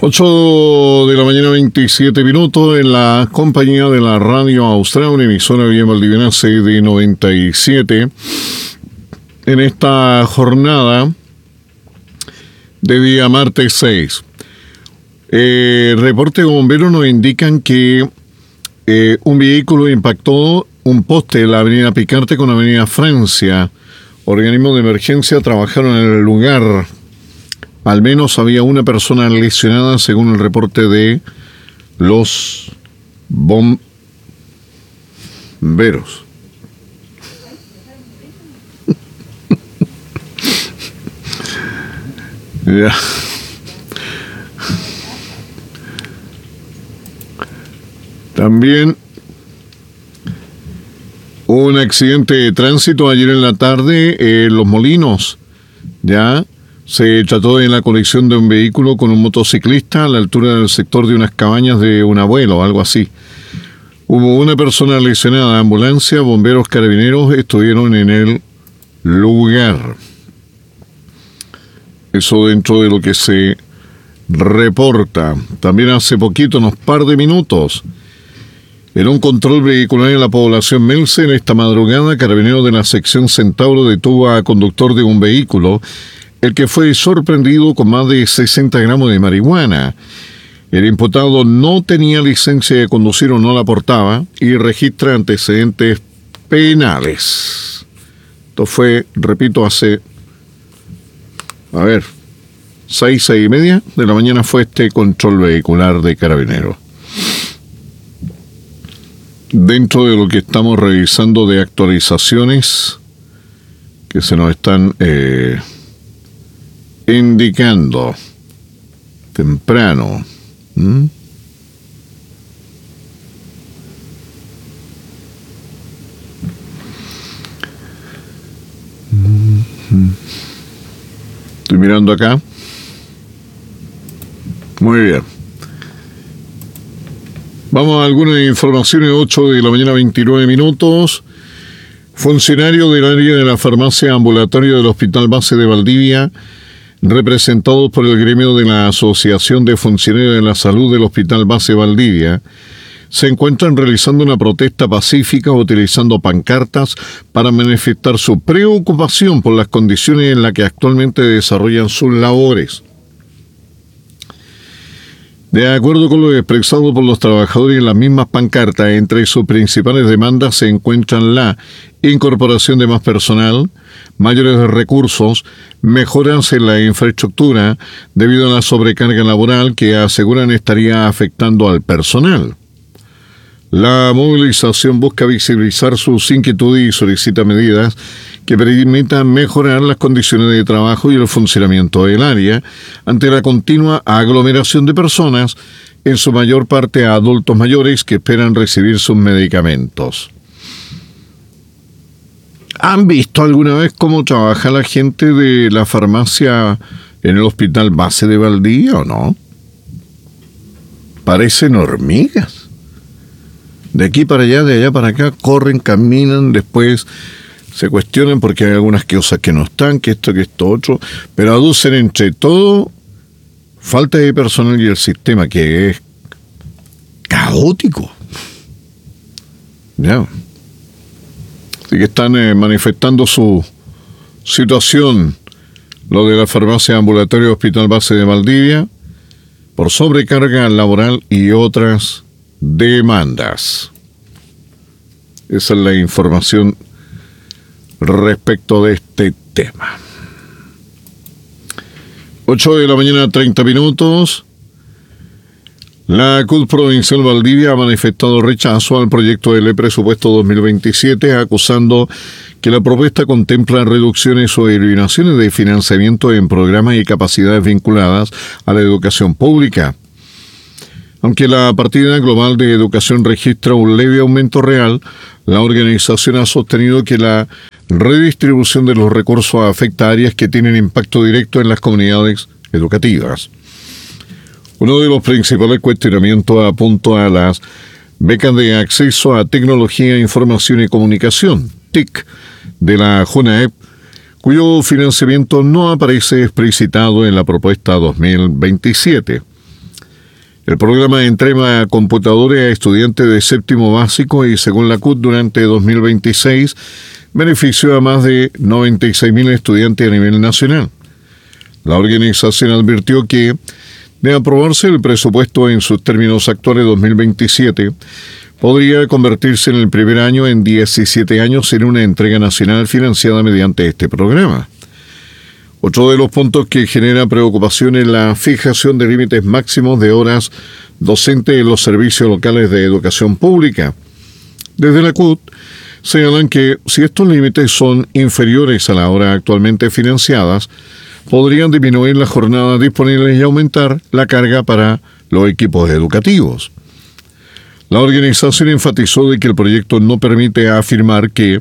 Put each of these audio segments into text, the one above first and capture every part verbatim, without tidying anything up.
ocho de la mañana, veintisiete minutos, en la compañía de la Radio Austral, una emisora bien valdiviana, C D noventa y siete. En esta jornada de día martes seis. Eh, reporte de bomberos nos indican que eh, un vehículo impactó un poste en la avenida Picarte con la avenida Francia. Organismos de emergencia trabajaron en el lugar. Al menos había una persona lesionada, según el reporte de los bomberos. Ya. También hubo un accidente de tránsito ayer en la tarde en Los Molinos. Ya. Se trató de la colisión de un vehículo con un motociclista a la altura del sector de unas cabañas de un abuelo o algo así. Hubo una persona lesionada. Ambulancia, bomberos, carabineros estuvieron en el lugar. Eso dentro de lo que se reporta. También hace poquito, unos par de minutos, en un control vehicular en la población Melce, en esta madrugada, carabineros de la sección Centauro detuvo a conductor de un vehículo, el que fue sorprendido con más de sesenta gramos de marihuana. El imputado no tenía licencia de conducir o no la portaba y registra antecedentes penales. Esto fue, repito, hace, a ver, seis, seis y media de la mañana fue este control vehicular de carabineros. Dentro de lo que estamos revisando de actualizaciones que se nos están eh, indicando temprano. ¿Mm? Estoy mirando acá. Muy bien. Vamos a algunas informaciones. Ocho de la mañana, veintinueve minutos. Funcionarios del área de la farmacia ambulatoria del Hospital Base de Valdivia, representados por el gremio de la Asociación de Funcionarios de la Salud del Hospital Base Valdivia, se encuentran realizando una protesta pacífica utilizando pancartas para manifestar su preocupación por las condiciones en las que actualmente desarrollan sus labores. De acuerdo con lo expresado por los trabajadores en las mismas pancartas, entre sus principales demandas se encuentran la incorporación de más personal, mayores recursos, mejoras en la infraestructura debido a la sobrecarga laboral que aseguran estaría afectando al personal. La movilización busca visibilizar sus inquietudes y solicita medidas que permitan mejorar las condiciones de trabajo y el funcionamiento del área ante la continua aglomeración de personas, en su mayor parte adultos mayores que esperan recibir sus medicamentos. ¿Han visto alguna vez cómo trabaja la gente de la farmacia en el Hospital Base de Valdivia o no? Parecen hormigas. De aquí para allá, de allá para acá, corren, caminan, después se cuestionan porque hay algunas cosas que no están, que esto, que esto, otro, pero aducen entre todo falta de personal y el sistema que es caótico. Ya. Así que están eh, manifestando su situación, lo de la farmacia ambulatoria Hospital Base de Valdivia, por sobrecarga laboral y otras demandas. Esa es la información respecto de este tema. ocho de la mañana, treinta minutos. La C U D Provincial Valdivia ha manifestado rechazo al proyecto de ley presupuesto dos mil veintisiete, acusando que la propuesta contempla reducciones o eliminaciones de financiamiento en programas y capacidades vinculadas a la educación pública. Aunque la partida global de educación registra un leve aumento real, la organización ha sostenido que la redistribución de los recursos afecta a áreas que tienen impacto directo en las comunidades educativas. Uno de los principales cuestionamientos apunta a las becas de acceso a tecnología, información y comunicación, T I C, de la JUNAEP, cuyo financiamiento no aparece explicitado en la propuesta dos mil veintisiete. El programa entrega computadores a estudiantes de séptimo básico y, según la C U T, durante dos mil veintiséis benefició a más de noventa y seis mil estudiantes a nivel nacional. La organización advirtió que, de aprobarse el presupuesto en sus términos actuales dos mil veintisiete, podría convertirse en el primer año en diecisiete años en una entrega nacional financiada mediante este programa. Otro de los puntos que genera preocupación es la fijación de límites máximos de horas docentes en los servicios locales de educación pública. Desde la C U T señalan que si estos límites son inferiores a las horas actualmente financiadas, podrían disminuir las jornadas disponibles y aumentar la carga para los equipos educativos. La organización enfatizó de que el proyecto no permite afirmar que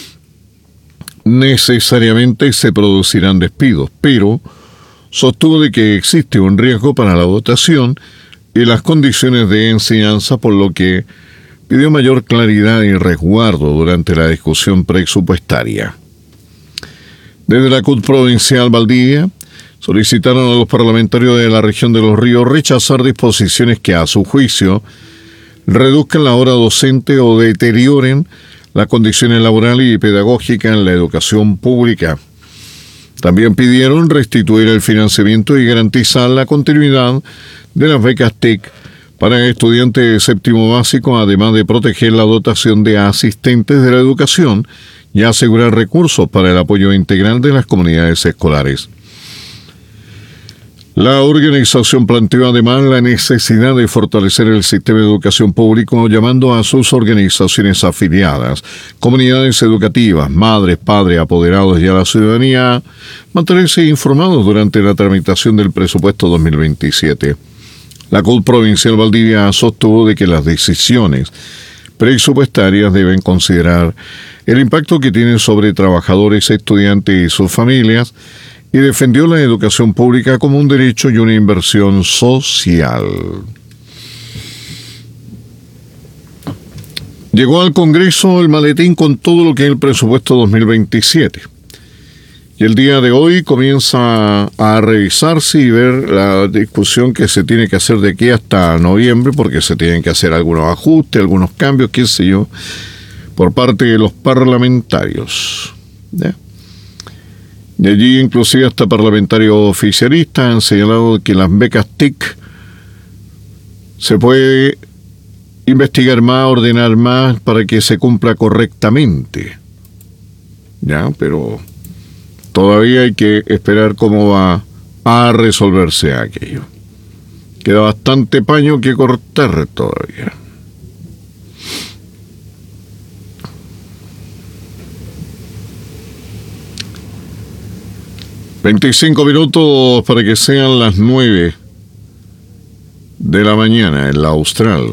necesariamente se producirán despidos, pero sostuvo de que existe un riesgo para la dotación y las condiciones de enseñanza, por lo que pidió mayor claridad y resguardo durante la discusión presupuestaria. Desde la C U T provincial Valdivia solicitaron a los parlamentarios de la región de Los Ríos rechazar disposiciones que, a su juicio, reduzcan la hora docente o deterioren las condiciones laborales y pedagógicas en la educación pública. También pidieron restituir el financiamiento y garantizar la continuidad de las becas T E C para estudiantes de séptimo básico, además de proteger la dotación de asistentes de la educación y asegurar recursos para el apoyo integral de las comunidades escolares. La organización planteó además la necesidad de fortalecer el sistema de educación público, llamando a sus organizaciones afiliadas, comunidades educativas, madres, padres, apoderados y a la ciudadanía a mantenerse informados durante la tramitación del presupuesto dos mil veintisiete. La C U T provincial Valdivia sostuvo de que las decisiones presupuestarias deben considerar el impacto que tienen sobre trabajadores, estudiantes y sus familias, y defendió la educación pública como un derecho y una inversión social. Llegó al Congreso el maletín con todo lo que es el presupuesto dos mil veintisiete. Y el día de hoy comienza a revisarse y ver la discusión que se tiene que hacer de aquí hasta noviembre, porque se tienen que hacer algunos ajustes, algunos cambios, qué sé yo, por parte de los parlamentarios. ¿Ya? De allí inclusive hasta parlamentarios oficialistas han señalado que las becas T I C se puede investigar más, ordenar más para que se cumpla correctamente. Ya, pero todavía hay que esperar cómo va a resolverse aquello. Queda bastante paño que cortar todavía. veinticinco minutos para que sean las nueve de la mañana en la Austral.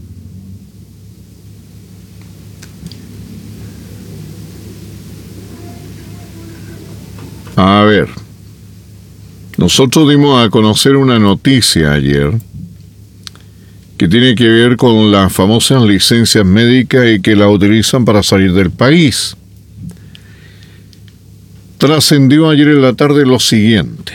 A ver, nosotros dimos a conocer una noticia ayer que tiene que ver con las famosas licencias médicas y que la utilizan para salir del país. Trascendió ayer en la tarde lo siguiente.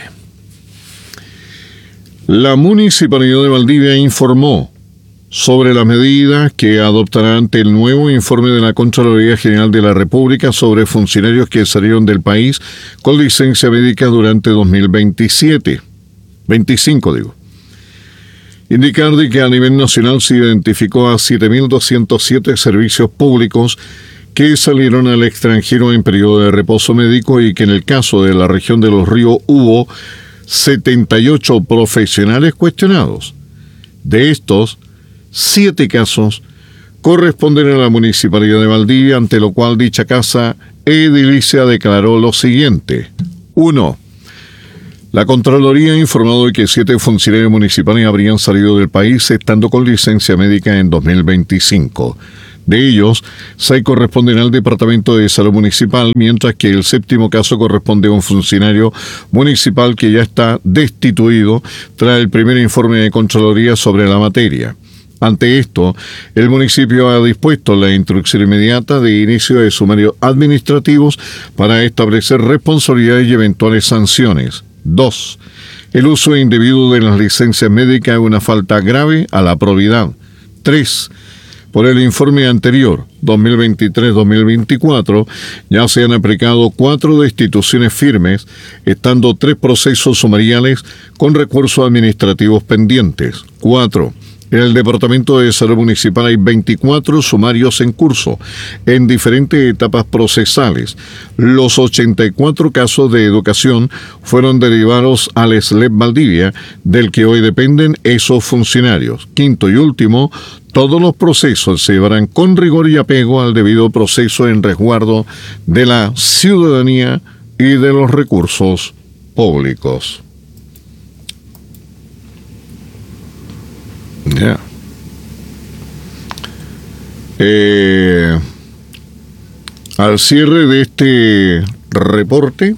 La Municipalidad de Valdivia informó sobre las medidas que adoptará ante el nuevo informe de la Contraloría General de la República sobre funcionarios que salieron del país con licencia médica durante dos mil veintisiete. veinticinco, digo. Indicar de que a nivel nacional se identificó a siete mil doscientos siete servicios públicos que salieron al extranjero en periodo de reposo médico y que en el caso de la región de Los Ríos hubo setenta y ocho profesionales cuestionados. De estos, siete casos corresponden a la Municipalidad de Valdivia, ante lo cual dicha casa edilicia declaró lo siguiente. uno. La Contraloría ha informado de que siete funcionarios municipales habrían salido del país estando con licencia médica en dos mil veinticinco. De ellos, seis corresponden al Departamento de Salud Municipal, mientras que el séptimo caso corresponde a un funcionario municipal que ya está destituido tras el primer informe de Contraloría sobre la materia. Ante esto, el municipio ha dispuesto la instrucción inmediata de inicio de sumarios administrativos para establecer responsabilidades y eventuales sanciones. dos. El uso indebido de las licencias médicas es una falta grave a la probidad. Tres. Por el informe anterior, dos mil veintitrés dos mil veinticuatro, ya se han aplicado cuatro destituciones firmes, estando tres procesos sumariales con recursos administrativos pendientes. Cuatro. En el Departamento de Salud Municipal hay veinticuatro sumarios en curso, en diferentes etapas procesales. Los ochenta y cuatro casos de educación fueron derivados al S L E P Valdivia, del que hoy dependen esos funcionarios. Quinto y último, todos los procesos se llevarán con rigor y apego al debido proceso en resguardo de la ciudadanía y de los recursos públicos. Ya. Yeah. Eh, al cierre de este reporte,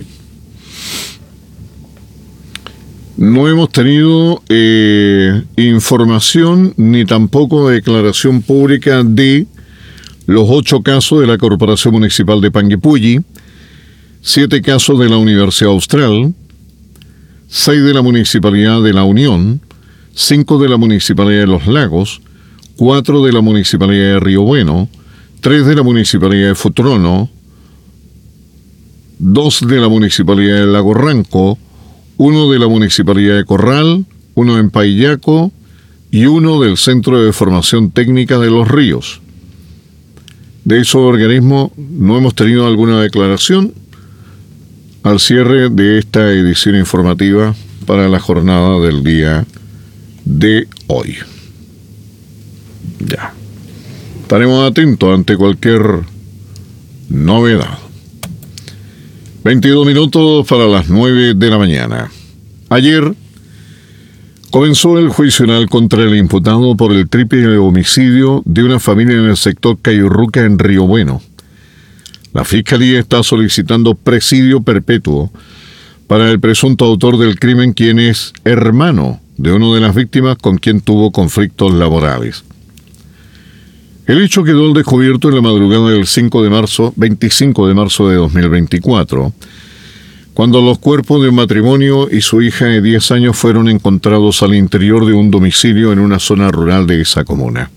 no hemos tenido eh, información ni tampoco declaración pública de los ocho casos de la Corporación Municipal de Panguipulli, siete casos de la Universidad Austral, seis de la Municipalidad de La Unión, cinco de la Municipalidad de Los Lagos, cuatro de la Municipalidad de Río Bueno, tres de la Municipalidad de Futrono, dos de la Municipalidad de Lago Ranco, uno de la Municipalidad de Corral, uno en Paillaco y uno del Centro de Formación Técnica de Los Ríos. De esos organismos no hemos tenido alguna declaración al cierre de esta edición informativa para la jornada del día de hoy. Ya. Estaremos atentos ante cualquier novedad. veintidós minutos para las nueve de la mañana. Ayer comenzó el juicio oral contra el imputado por el triple homicidio de una familia en el sector Cayurruca en Río Bueno. La Fiscalía está solicitando presidio perpetuo para el presunto autor del crimen, quien es hermano de una de las víctimas con quien tuvo conflictos laborales. El hecho quedó al descubierto en la madrugada del cinco de marzo, veinticinco de marzo de dos mil veinticuatro, cuando los cuerpos de un matrimonio y su hija de diez años fueron encontrados al interior de un domicilio en una zona rural de esa comuna.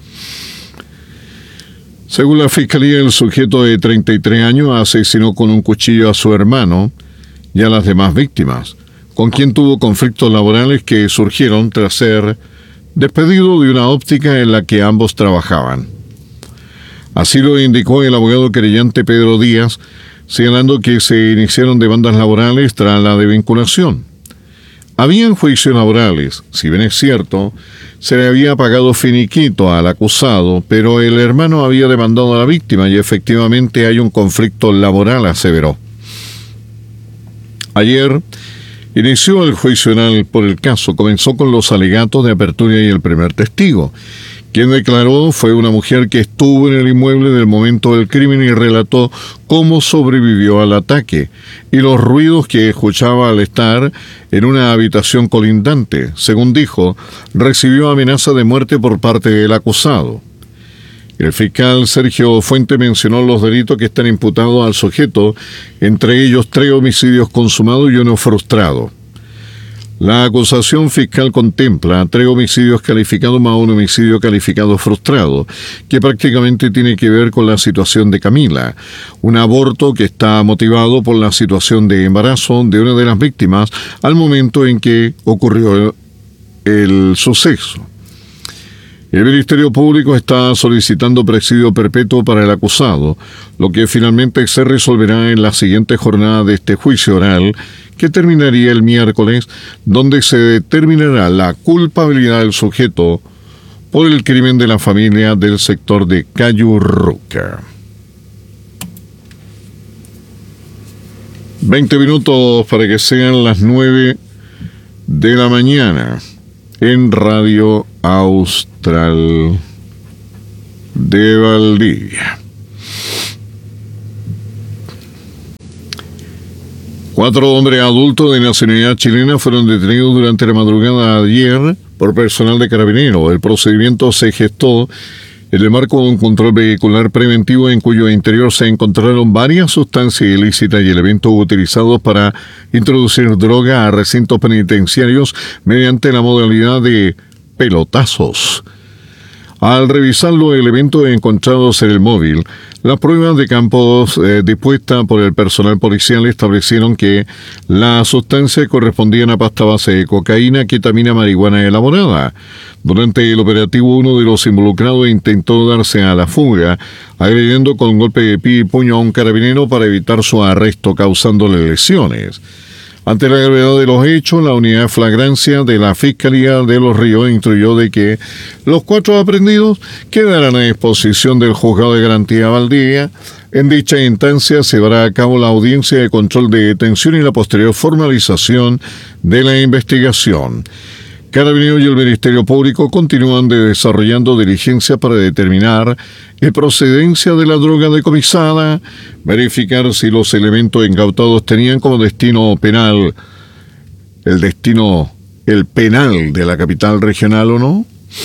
Según la Fiscalía, el sujeto de treinta y tres años asesinó con un cuchillo a su hermano y a las demás víctimas, con quien tuvo conflictos laborales que surgieron tras ser despedido de una óptica en la que ambos trabajaban. Así lo indicó el abogado querellante Pedro Díaz, señalando que se iniciaron demandas laborales tras la desvinculación. Habían juicios laborales, si bien es cierto, se le había pagado finiquito al acusado, pero el hermano había demandado a la víctima y efectivamente hay un conflicto laboral, aseveró. Ayer inició el juicio oral por el caso. Comenzó con los alegatos de apertura y el primer testigo. Quien declaró fue una mujer que estuvo en el inmueble del momento del crimen y relató cómo sobrevivió al ataque y los ruidos que escuchaba al estar en una habitación colindante. Según dijo, recibió amenaza de muerte por parte del acusado. El fiscal Sergio Fuente mencionó los delitos que están imputados al sujeto, entre ellos tres homicidios consumados y uno frustrado. La acusación fiscal contempla tres homicidios calificados más un homicidio calificado frustrado, que prácticamente tiene que ver con la situación de Camila, un aborto que está motivado por la situación de embarazo de una de las víctimas al momento en que ocurrió el suceso. El Ministerio Público está solicitando presidio perpetuo para el acusado, lo que finalmente se resolverá en la siguiente jornada de este juicio oral, que terminaría el miércoles, donde se determinará la culpabilidad del sujeto por el crimen de la familia del sector de Cayurruca. Veinte minutos para que sean las nueve de la mañana en Radio Austral de Valdivia. Cuatro hombres adultos de nacionalidad chilena fueron detenidos durante la madrugada de ayer por personal de Carabineros. El procedimiento se gestó En el marco de un control vehicular preventivo en cuyo interior se encontraron varias sustancias ilícitas y elementos utilizados para introducir droga a recintos penitenciarios mediante la modalidad de pelotazos. Al revisar los elementos encontrados en el móvil, las pruebas de campo eh, dispuestas por el personal policial establecieron que las sustancias correspondían a pasta base de cocaína, ketamina, marihuana elaborada. Durante el operativo, uno de los involucrados intentó darse a la fuga, agrediendo con golpe de pie y puño a un carabinero para evitar su arresto, causándole lesiones. Ante la gravedad de los hechos, la unidad de flagrancia de la Fiscalía de Los Ríos instruyó de que los cuatro aprehendidos quedarán a disposición del Juzgado de Garantía Valdivia. En dicha instancia se llevará a cabo la audiencia de control de detención y la posterior formalización de la investigación. Carabineros y el Ministerio Público continúan de desarrollando diligencias para determinar la procedencia de la droga decomisada, verificar si los elementos incautados tenían como destino penal el destino, el penal de la capital regional o no.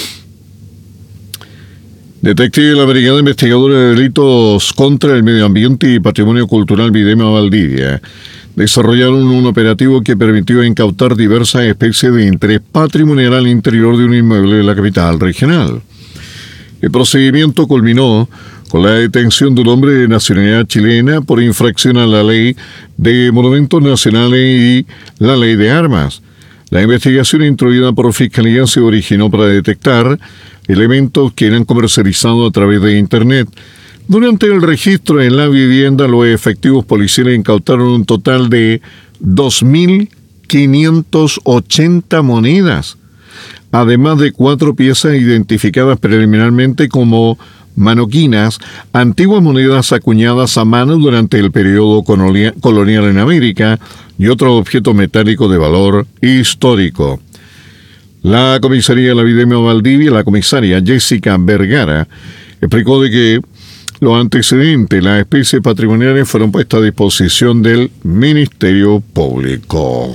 Detective de la Brigada Investigadora de Delitos contra el Medio Ambiente y Patrimonio Cultural Videma Valdivia desarrollaron un operativo que permitió incautar diversas especies de interés patrimonial al interior de un inmueble de la capital regional. El procedimiento culminó con la detención de un hombre de nacionalidad chilena por infracción a la ley de monumentos nacionales y la ley de armas. La investigación instruida por Fiscalía se originó para detectar elementos que eran comercializados a través de Internet. Durante el registro en la vivienda, los efectivos policiales incautaron un total de dos mil quinientas ochenta monedas, además de cuatro piezas identificadas preliminarmente como manoquinas, antiguas monedas acuñadas a mano durante el periodo colonial en América y otros objetos metálicos de valor histórico. La comisaría de la Videma Valdivia, la comisaria Jessica Vergara, explicó de que los antecedentes, las especies patrimoniales fueron puestas a disposición del Ministerio Público.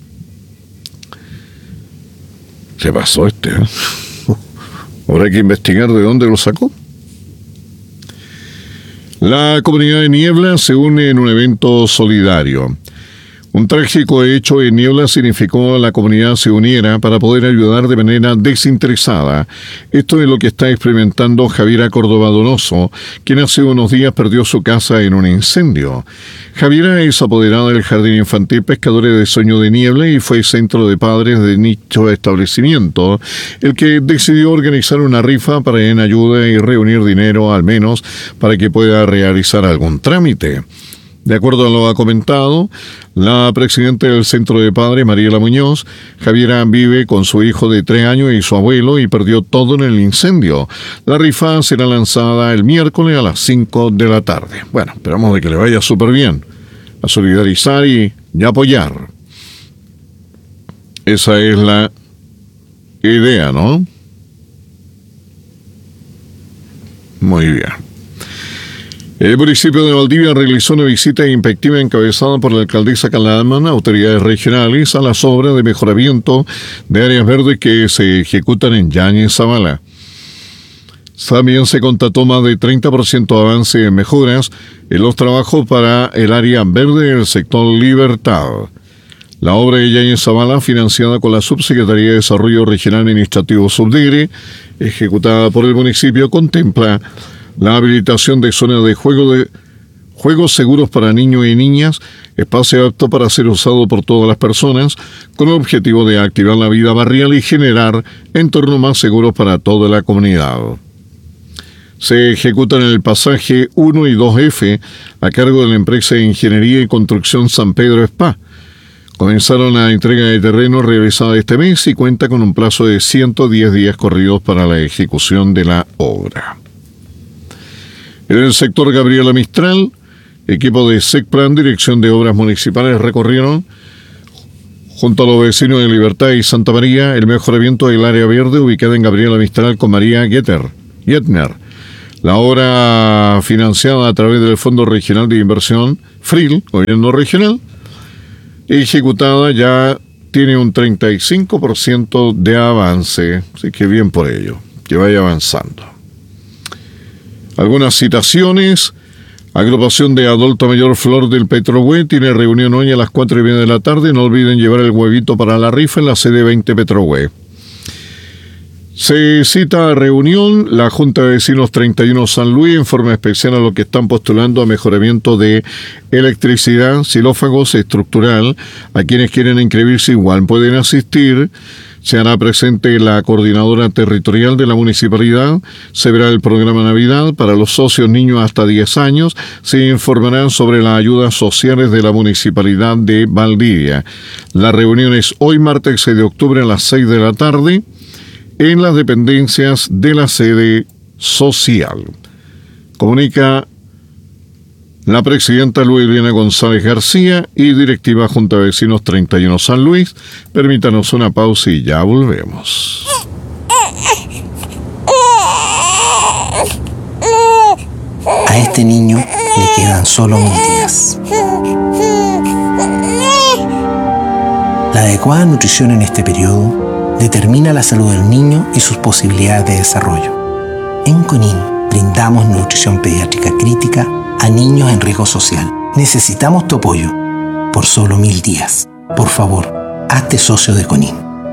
Se pasó este, ¿eh? Ahora hay que investigar de dónde lo sacó. La comunidad de Niebla se une en un evento solidario. Un trágico hecho en Niebla significó que la comunidad se uniera para poder ayudar de manera desinteresada. Esto es lo que está experimentando Javiera Córdoba Donoso, quien hace unos días perdió su casa en un incendio. Javiera es apoderada del Jardín Infantil Pescadores de Sueño de Niebla y fue centro de padres de dicho establecimiento, el que decidió organizar una rifa para ir en ayuda y reunir dinero al menos para que pueda realizar algún trámite. De acuerdo a lo ha comentado la presidenta del Centro de Padres, Mariela Muñoz, Javiera vive con su hijo de tres años y su abuelo y perdió todo en el incendio. La rifa será lanzada el miércoles a las cinco de la tarde. Bueno, esperamos de que le vaya súper bien, a solidarizar y, y apoyar. Esa es la idea, ¿no? Muy bien. El municipio de Valdivia realizó una visita inspectiva encabezada por la alcaldesa Calama, autoridades regionales, a las obras de mejoramiento de áreas verdes que se ejecutan en Yáñez Zavala. También se constató más de treinta por ciento de avance en mejoras en los trabajos para el área verde del sector Libertad. La obra de Yáñez Zavala, financiada con la Subsecretaría de Desarrollo Regional Administrativo Subdire, ejecutada por el municipio, contempla la habilitación de zonas de juego de juegos seguros para niños y niñas, espacio apto para ser usado por todas las personas, con el objetivo de activar la vida barrial y generar entornos más seguros para toda la comunidad. Se ejecutan en el pasaje uno y dos F a cargo de la empresa de Ingeniería y Construcción San Pedro Spa. Comenzaron la entrega de terreno realizada este mes y cuenta con un plazo de ciento diez días corridos para la ejecución de la obra. En el sector Gabriela Mistral, equipo de SECPLAN, Dirección de Obras Municipales, recorrieron, junto a los vecinos de Libertad y Santa María, el mejoramiento del área verde ubicada en Gabriela Mistral con María Getter, Getner. La obra, financiada a través del Fondo Regional de Inversión, FRIL, Gobierno Regional, ejecutada, ya tiene un treinta y cinco por ciento de avance, así que bien por ello, que vaya avanzando. Algunas citaciones. Agrupación de Adulto Mayor Flor del Petrohue tiene reunión hoy a las cuatro y media de la tarde. No olviden llevar el huevito para la rifa en la sede veinte Petrohue. Se cita a reunión la Junta de Vecinos treinta y uno San Luis en forma especial a los que están postulando a mejoramiento de electricidad, xilófagos estructural. A quienes quieren inscribirse igual pueden asistir. Se hará presente la coordinadora territorial de la municipalidad. Se verá el programa Navidad para los socios niños hasta diez años. Se informarán sobre las ayudas sociales de la municipalidad de Valdivia. La reunión es hoy martes seis de octubre a las seis de la tarde. En las dependencias de la sede social. Comunica la presidenta Luis González García y directiva Junta de Vecinos treinta y uno San Luis. Permítanos una pausa y ya volvemos. A este niño le quedan solo mil días. La adecuada nutrición en este periodo determina la salud del niño y sus posibilidades de desarrollo. En CONIN brindamos nutrición pediátrica crítica a niños en riesgo social. Necesitamos tu apoyo por solo mil días. Por favor, hazte socio de CONIN.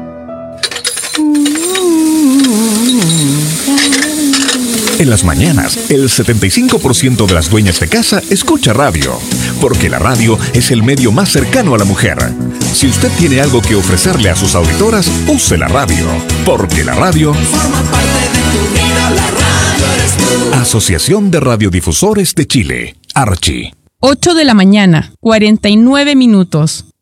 En las mañanas, el setenta y cinco por ciento de las dueñas de casa escucha radio, porque la radio es el medio más cercano a la mujer. Si usted tiene algo que ofrecerle a sus auditoras, use la radio, porque la radio forma parte de tu vida. La radio eres tú. Asociación de Radiodifusores de Chile, Archi. ocho de la mañana, cuarenta y nueve minutos.